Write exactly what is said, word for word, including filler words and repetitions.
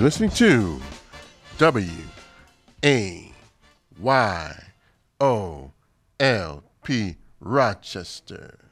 You're listening to W A Y O L P Rochester.